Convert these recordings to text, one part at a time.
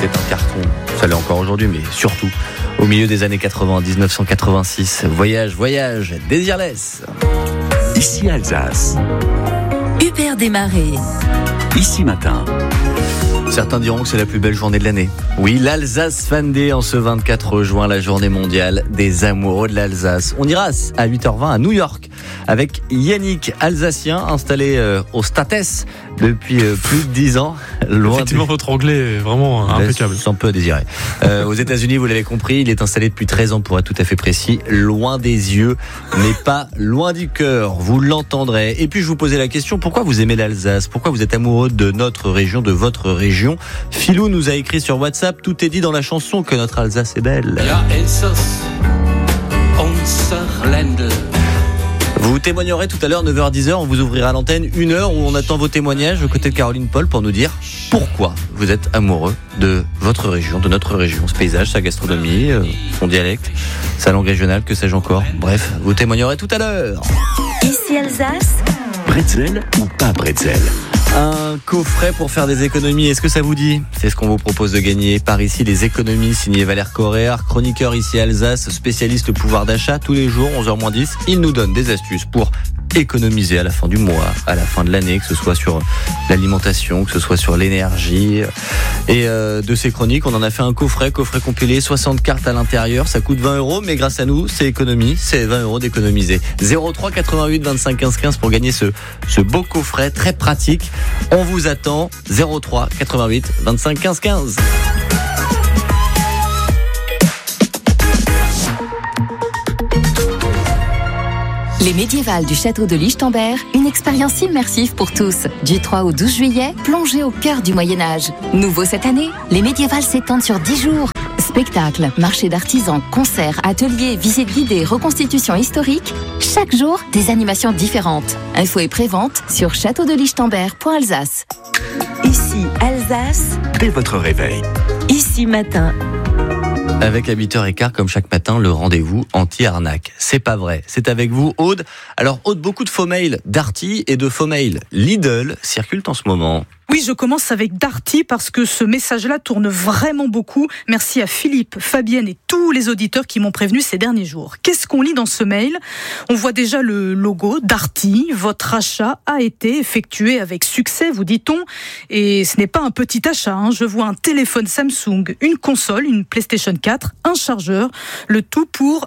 c'était un carton. Ça l'est encore aujourd'hui, mais surtout au milieu des années 80, 1986. Voyage, Désirless. Ici Alsace. Hubert Desmarais. Ici Matin. Certains diront que c'est la plus belle journée de l'année. Oui, l'Alsace Fan Day en ce 24 juin, la journée mondiale des amoureux de l'Alsace. On ira à 8h20 à New York avec Yannick, Alsacien, installé au States depuis plus de 10 ans. Effectivement, votre anglais est vraiment impeccable. C'est un peu à désirer. Aux États-Unis, vous l'avez compris, il est installé depuis 13 ans pour être tout à fait précis. Loin des yeux, mais pas loin du cœur. Vous l'entendrez. Et puis, je vous posais la question, pourquoi vous aimez l'Alsace? Pourquoi vous êtes amoureux de notre région, de votre région? Philou nous a écrit sur WhatsApp, tout est dit dans la chanson que notre Alsace est belle. Ja, Elsass, unser Ländle. Vous témoignerez tout à l'heure, 9h-10h, on vous ouvrira l'antenne, 1 heure où on attend vos témoignages aux côtés de Caroline Paul pour nous dire pourquoi vous êtes amoureux de votre région, de notre région, ce paysage, sa gastronomie, son dialecte, sa langue régionale, que sais-je encore. Bref, vous témoignerez tout à l'heure. Ici Alsace. Bretzel ou pas bretzel? Un coffret pour faire des économies, est-ce que ça vous dit? C'est ce qu'on vous propose de gagner. Par ici, les économies, signé Valère Coréard, chroniqueur ici à Alsace, spécialiste pouvoir d'achat. Tous les jours, 11h-10, il nous donne des astuces pour économiser à la fin du mois, à la fin de l'année, que ce soit sur l'alimentation, que ce soit sur l'énergie. Et de ces chroniques, on en a fait un coffret compilé, 60 cartes à l'intérieur. Ça coûte 20 €, mais grâce à nous, c'est économie, c'est 20 € d'économiser. 03 88 25 15 15 pour gagner ce beau coffret très pratique. On vous attend, 03 88 25 15 15. Les médiévales du château de Lichtenberg, une expérience immersive pour tous. Du 3 au 12 juillet, plongez au cœur du Moyen-Âge. Nouveau cette année, les médiévales s'étendent sur 10 jours. Spectacles, marchés d'artisans, concerts, ateliers, visites guidées, reconstitutions historiques. Chaque jour, des animations différentes. Info et prévente sur châteaudelichtenberg.alsace. Ici Alsace. Dès votre réveil. Ici Matin. Avec à 8h15, comme chaque matin, le rendez-vous anti-arnaque. C'est pas vrai. C'est avec vous, Aude. Alors, Aude, beaucoup de faux mails Darty et de faux mails Lidl circulent en ce moment. Oui, je commence avec Darty parce que ce message-là tourne vraiment beaucoup. Merci à Philippe, Fabienne et tous les auditeurs qui m'ont prévenu ces derniers jours. Qu'est-ce qu'on lit dans ce mail? On voit déjà le logo Darty. Votre achat a été effectué avec succès, vous dit-on. Et ce n'est pas un petit achat. Je vois un téléphone Samsung, une console, une PlayStation 4, un chargeur. Le tout pour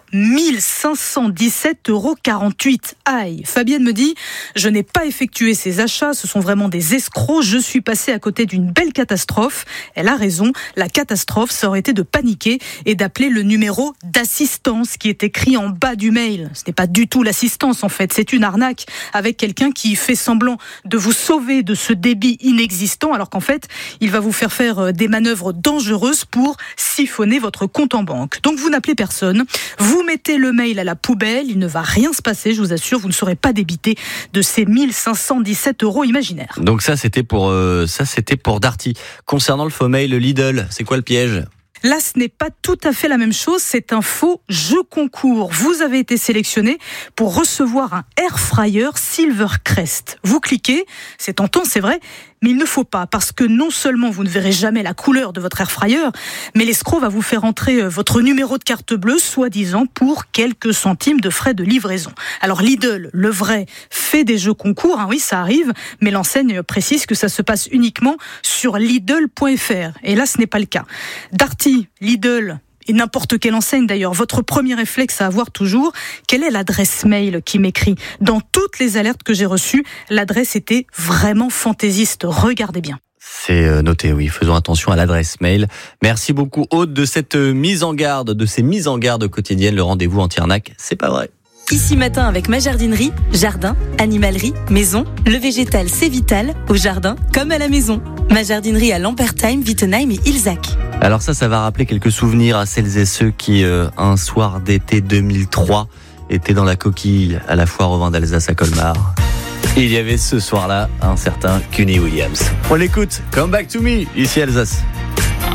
1517,48 €. Aïe. Fabienne me dit, je n'ai pas effectué ces achats. Ce sont vraiment des escrocs. Je suis passée à côté d'une belle catastrophe. Elle a raison, la catastrophe, ça aurait été de paniquer et d'appeler le numéro d'assistance qui est écrit en bas du mail. Ce n'est pas du tout l'assistance en fait, c'est une arnaque avec quelqu'un qui fait semblant de vous sauver de ce débit inexistant alors qu'en fait, il va vous faire des manœuvres dangereuses pour siphonner votre compte en banque. Donc vous n'appelez personne, vous mettez le mail à la poubelle, il ne va rien se passer, je vous assure, vous ne serez pas débité de ces 1517 € imaginaires. Donc ça, c'était pour Darty. Concernant le faux mail Lidl, c'est quoi le piège? Là, ce n'est pas tout à fait la même chose, c'est un faux jeu concours. Vous avez été sélectionné pour recevoir un air fryer Silvercrest. Vous cliquez, c'est tentant, c'est vrai, mais il ne faut pas, parce que non seulement vous ne verrez jamais la couleur de votre air fryer, mais l'escroc va vous faire entrer votre numéro de carte bleue, soi-disant pour quelques centimes de frais de livraison. Alors Lidl, le vrai, fait des jeux concours, oui ça arrive, mais l'enseigne précise que ça se passe uniquement sur Lidl.fr. Et là ce n'est pas le cas. Darty, Lidl et n'importe quelle enseigne d'ailleurs, votre premier réflexe à avoir toujours, quelle est l'adresse mail qui m'écrit? Dans toutes les alertes que j'ai reçues, l'adresse était vraiment fantaisiste. Regardez bien. C'est noté, oui. Faisons attention à l'adresse mail. Merci beaucoup, Aude, de cette mise en garde, de ces mises en garde quotidiennes. Le rendez-vous anti-arnaque, c'est pas vrai. Ici Matin avec ma jardinerie, jardin, animalerie, maison. Le végétal c'est vital, au jardin comme à la maison. Ma jardinerie à Lampertheim, Wittenheim et Ilzac. Alors ça va rappeler quelques souvenirs à celles et ceux qui, un soir d'été 2003, étaient dans la coquille à la foire au vin d'Alsace à Colmar. Et il y avait ce soir-là un certain Cuny Williams. On l'écoute, Come Back to Me, ici Alsace.